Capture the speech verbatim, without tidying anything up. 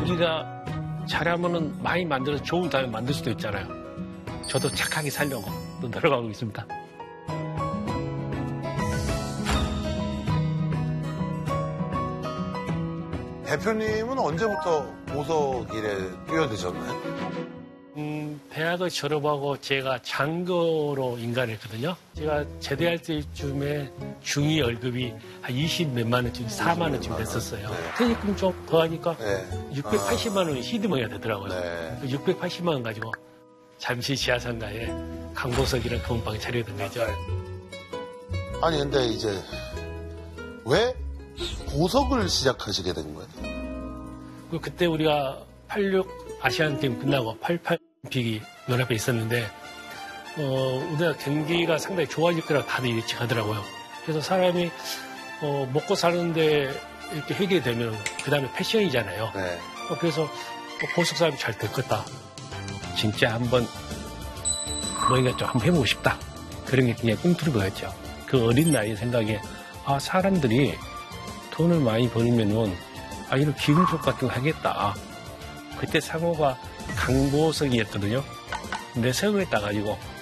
우리가 잘하면은 많이 만들어서 좋은 다음에 만들 수도 있잖아요. 저도 착하게 살려고 또 노력하고 있습니다. 대표님은 언제부터 보석 일에 뛰어드셨나요? 음, 대학을 졸업하고 제가 장거로 인간했거든요. 제가 제대할 때쯤에 중위 월급이 한 이십 몇만 원쯤, 사만 원쯤 됐었어요. 네. 퇴직금 좀 더 하니까 네. 육백팔십만 원이 시드머니가 되더라고요. 네. 육백팔십만 원 가지고 잠시 지하상가에 강보석이라는 건방을 차리던 거죠. 아니 근데 이제 왜 보석을 시작하시게 된 거예요? 그때 우리가 팔십육 아시안게임 끝나고 팔십팔 올림픽이 눈앞에 있었는데 어, 우리가 경기가 상당히 좋아질 거라고 다들 예측하더라고요. 그래서 사람이 어, 먹고 사는데 이렇게 해결이 되면 그 다음에 패션이잖아요. 네. 어, 그래서 어, 보석 사업이 잘 될 거다. 진짜 한번 뭔가 좀 한번 해보고 싶다. 그런 게 그냥 꿈틀은 거였죠. 그 어린 나이의 생각에 아 사람들이 돈을 많이 벌면은 아 이런 기금속 같은 거 하겠다. 그때 상호가 강보석이었거든요. 내 성을 따가지고